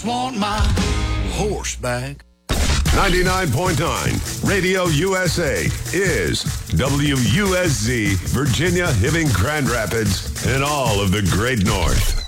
just want my horse back. 99.9 Radio USA is WUSZ, Virginia, Hibbing, Grand Rapids, and all of the Great North.